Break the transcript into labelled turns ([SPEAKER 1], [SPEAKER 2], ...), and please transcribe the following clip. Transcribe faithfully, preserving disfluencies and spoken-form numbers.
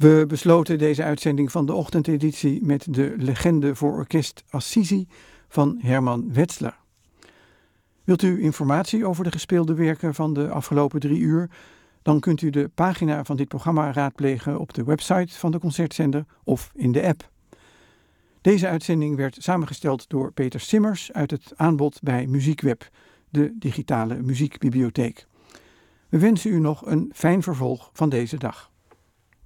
[SPEAKER 1] We besloten deze uitzending van de ochtendeditie met de legende voor orkest Assisi van Herman Wetzler. Wilt u informatie over de gespeelde werken van de afgelopen drie uur? Dan kunt u de pagina van dit programma raadplegen op de website van de Concertzender of in de app. Deze uitzending werd samengesteld door Peter Simmers uit het aanbod bij Muziekweb, de digitale muziekbibliotheek. We wensen u nog een fijn vervolg van deze dag.